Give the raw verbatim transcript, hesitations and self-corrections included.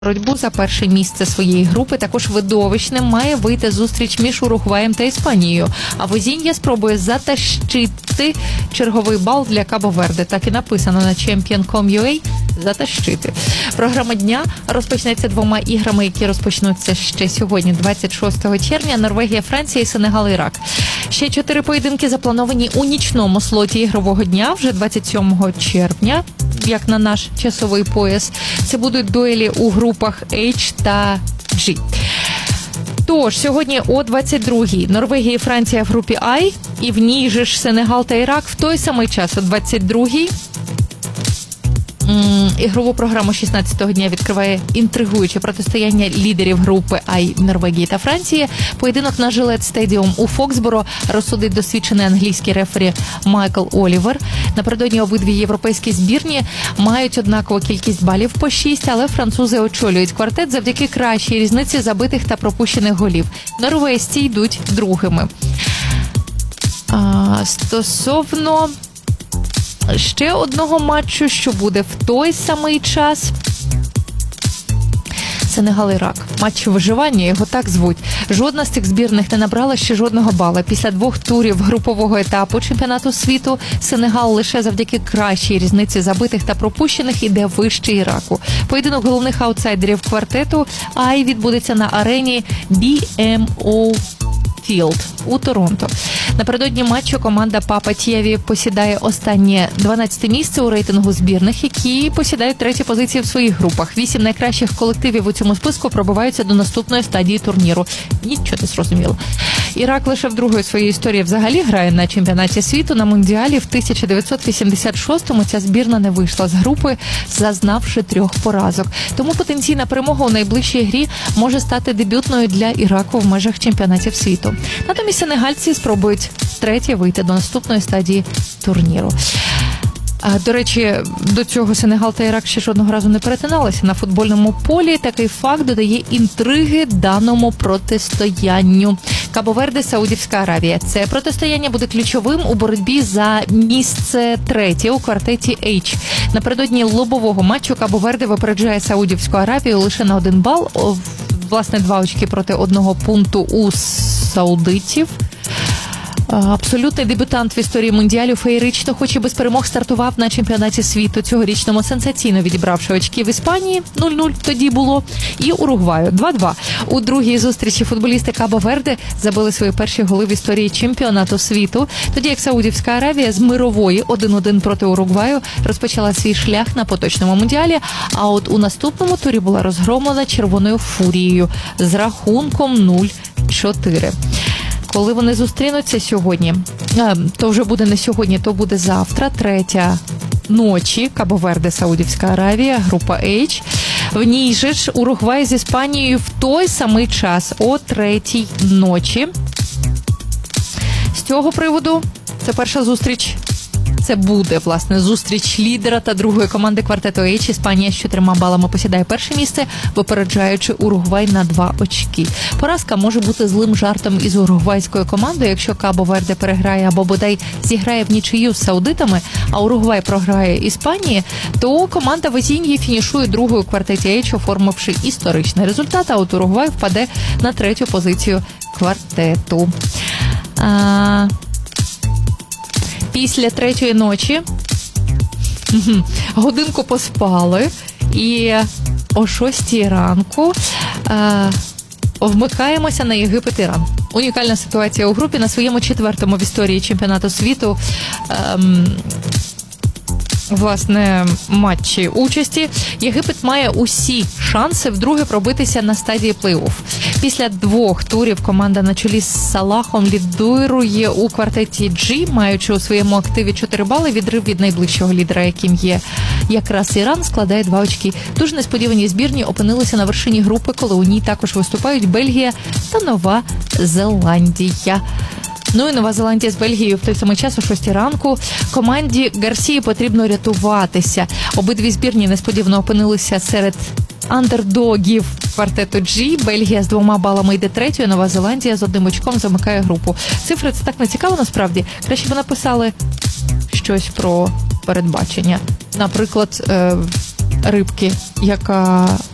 Боротьбу за перше місце своєї групи також видовищним має вийти зустріч між Уругваєм та Іспанією. А Возінья спробує затащити черговий бал для Кабо-Верде. Так і написано на чемпіон крапка ком крапка ю а «затащити». Програма дня розпочнеться двома іграми, які розпочнуться ще сьогодні, двадцять шостого червня. Норвегія, Франція і Сенегал, Ірак. Ще чотири поєдинки заплановані у нічному слоті ігрового дня вже двадцять сьомого червня. Як на наш часовий пояс. Це будуть дуелі у групах H та G. Тож, сьогодні о двадцять другій Норвегія і Франція в групі I, і в ній же ж Сенегал та Ірак в той самий час о двадцять другій. Ігрову програму шістнадцятого дня відкриває інтригуюче протистояння лідерів групи I Норвегії та Франції. Поєдинок на Жилет Стедіум у Фоксборо розсудить досвідчений англійський рефері Майкл Олівер. Напередодні обидві європейські збірні мають однакову кількість балів по шість, але французи очолюють квартет завдяки кращій різниці забитих та пропущених голів. Норвежці йдуть другими. А, стосовно ще одного матчу, що буде в той самий час. Сенегал-Ірак. Матч виживання, його так звуть. Жодна з цих збірних не набрала ще жодного бала. Після двох турів групового етапу чемпіонату світу Сенегал лише завдяки кращій різниці забитих та пропущених іде вище Іраку. Поєдинок головних аутсайдерів квартету Ай відбудеться на арені бі ем о Field у Торонто. Напередодні матчу команда Папа Тієві посідає останнє дванадцяте місце у рейтингу збірних, які посідають треті позиції в своїх групах. Вісім найкращих колективів у цьому списку пробиваються до наступної стадії турніру. Нічого не зрозуміло. Ірак лише вдруге у своїй історії взагалі грає на чемпіонаті світу. На Мундіалі в тисяча дев'ятсот вісімдесят шостому ця збірна не вийшла з групи, зазнавши трьох поразок. Тому потенційна перемога у найближчій грі може стати дебютною для Іраку в межах чемпіонатів світу. Натомість сенегальці спробують третє вийти до наступної стадії турніру. А, до речі, до цього Сенегал та Ірак ще жодного разу не перетиналися на футбольному полі. Такий факт додає інтриги даному протистоянню. Кабо-Верде, Саудівська Аравія. Це протистояння буде ключовим у боротьбі за місце третє у квартеті H. Напередодні лобового матчу Кабо-Верде випереджає Саудівську Аравію лише на один бал. Власне, два очки проти одного пункту у саудитів. Абсолютний дебютант в історії Мундіалю феєрично, хоч і без перемог, стартував на чемпіонаті світу цьогорічному, сенсаційно відібравши очки в Іспанії, нуль нуль тоді було, і Уругваю, два-два. У другій зустрічі футболісти Кабо-Верде забили свої перші голи в історії чемпіонату світу, тоді як Саудівська Аравія з мирової один-один проти Уругваю розпочала свій шлях на поточному Мундіалі, а от у наступному турі була розгромлена червоною фурією з рахунком нуль чотири. Коли вони зустрінуться сьогодні, то вже буде не сьогодні, то буде завтра, третя ночі, Кабо-Верде, Саудівська Аравія, група H. В ній же ж Уругвай з Іспанією в той самий час, о третій ночі. З цього приводу це перша зустріч. Це буде, власне, зустріч лідера та другої команди квартету H. Іспанія з чотирма балами посідає перше місце, випереджаючи Уругвай на два очки. Поразка може бути злим жартом із уругвайською командою, якщо Кабо-Верде переграє або бодай зіграє в нічию з саудитами, а Уругвай програє Іспанії, то команда Возіньї фінішує другою в квартеті H, оформивши історичний результат, а от Уругвай впаде на третю позицію квартету. А... Після третьої ночі годинку поспали і о шостій ранку е, вмикаємося на Єгипет-Іран. Унікальна ситуація у групі. На своєму четвертому в історії чемпіонату світу е, власне, матчі участі Єгипет має усі шанси вдруге пробитися на стадії плей-офф. Після двох турів команда на чолі з Салахом лідирує у квартеті G, маючи у своєму активі чотири бали. Відрив від найближчого лідера, яким є якраз Іран, складає два очки. Дуже несподівані збірні опинилися на вершині групи, коли у ній також виступають Бельгія та Нова Зеландія. Ну і Нова Зеландія з Бельгією в той самий час о шостій ранку. Команді Гарсії потрібно рятуватися. Обидві збірні несподівано опинилися серед андердогів квартету G. Бельгія з двома балами йде третьою, Нова Зеландія з одним очком замикає групу. Цифри це так не цікаво насправді. Краще б написали щось про передбачення. Наприклад, рибки, яка